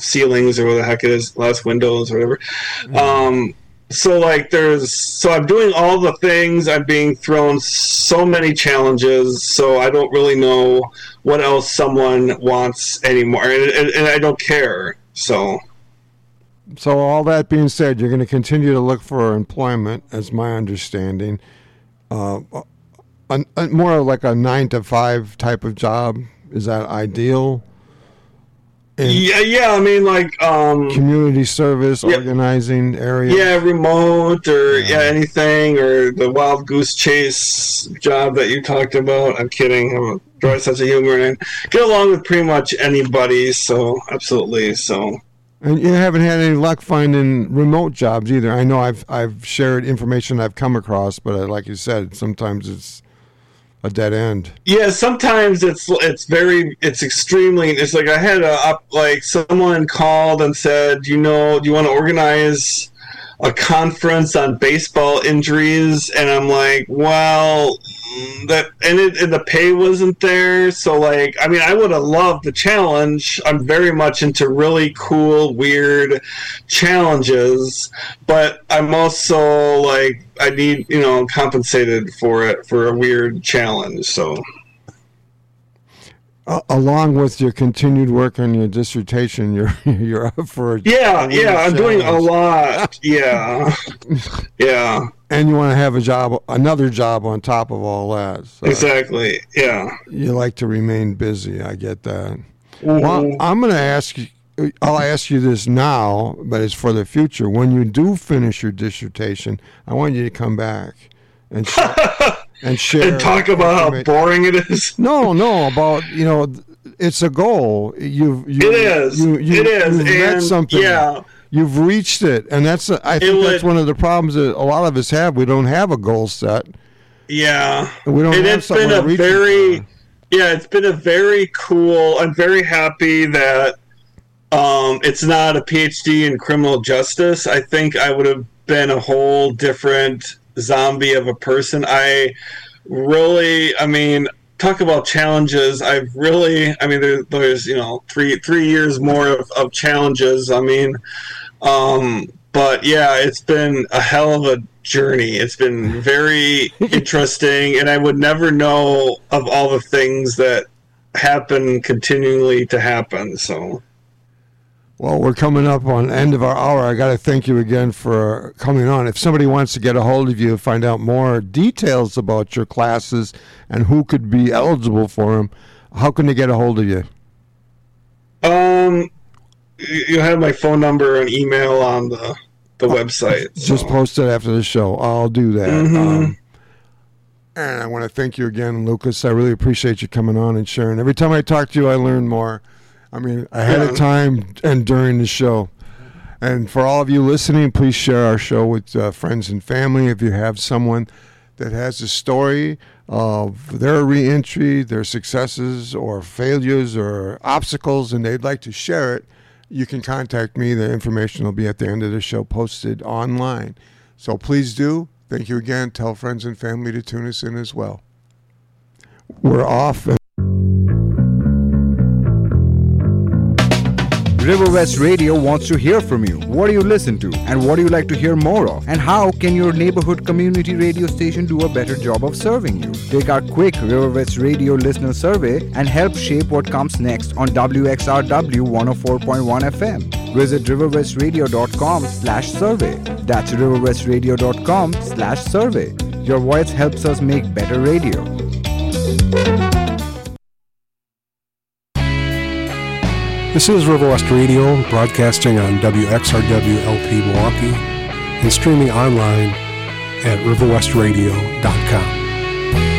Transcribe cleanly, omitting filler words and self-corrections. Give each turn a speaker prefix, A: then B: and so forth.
A: ceilings or what the heck it is, glass windows or whatever. So I'm doing all the things. I'm being thrown so many challenges, so I don't really know what else someone wants anymore, and I don't care. So
B: all that being said, you're going to continue to look for employment, as my understanding. More like a 9-to-5 type of job. Is that ideal?
A: Yeah. I mean,
B: community service, organizing area.
A: Yeah, remote or anything, or the wild goose chase job that you talked about. I'm kidding. I have a dry sense of humor and I get along with pretty much anybody. So absolutely. So.
B: And you haven't had any luck finding remote jobs either. I know I've shared information I've come across, but like you said, sometimes it's a dead end.
A: Yeah, sometimes it's extremely. It's like I had someone called and said, do you want to organize a conference on baseball injuries? And I'm like, well, and the pay wasn't there. So I would have loved the challenge. I'm very much into really cool, weird challenges, but I'm also I need, compensated for it, for a weird challenge. So
B: along with your continued work on your dissertation, you're up for
A: I'm doing a lot. Yeah.
B: And you want to have another job on top of all that. So
A: exactly. Yeah.
B: You like to remain busy. I get that.
A: Mm-hmm.
B: Well, I'm going to ask you. I'll ask you this now, but it's for the future. When you do finish your dissertation, I want you to come back and share
A: and talk about how boring it is.
B: No, about it's a goal. It is.
A: You've
B: read something. Yeah. You've reached it, and I think that's one of the problems that a lot of us have. We don't have a goal set.
A: Yeah,
B: we don't.
A: It's been it's been a very cool. I'm very happy that it's not a PhD in criminal justice. I think I would have been a whole different zombie of a person. Talk about challenges. There's 3 years more of challenges. But yeah, it's been a hell of a journey. It's been very interesting, and I would never know of all the things that happen continually to happen. So.
B: Well, we're coming up on the end of our hour. I got to thank you again for coming on. If somebody wants to get a hold of you, find out more details about your classes and who could be eligible for them, how can they get a hold of you?
A: You have my phone number and email on the website.
B: Just post it after the show. I'll do that. Mm-hmm. And I want to thank you again, Lucas. I really appreciate you coming on and sharing. Every time I talk to you, I learn more. Ahead of time and during the show. And for all of you listening, please share our show with friends and family. If you have someone that has a story of their reentry, their successes or failures or obstacles, and they'd like to share it, you can contact me. The information will be at the end of the show posted online. So please do. Thank you again. Tell friends and family to tune us in as well. We're off.
C: River West Radio wants to hear from you. What do you listen to? And what do you like to hear more of? And how can your neighborhood community radio station do a better job of serving you? Take our quick River West Radio listener survey and help shape what comes next on WXRW 104.1 FM. Visit riverwestradio.com/survey. That's riverwestradio.com/survey. Your voice helps us make better radio.
D: This is River West Radio, broadcasting on WXRW LP Milwaukee and streaming online at riverwestradio.com.